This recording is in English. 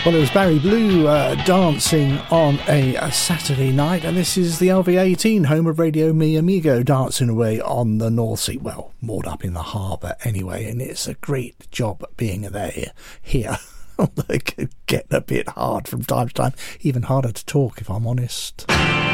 Well, it was Barry Blue dancing on a Saturday night, and this is the LV18, home of Radio Mi Amigo, dancing away on the North Sea. Well, moored up in the harbour anyway, and it's a great job being there here. Although it could get a bit hard from time to time, even harder to talk if I'm honest.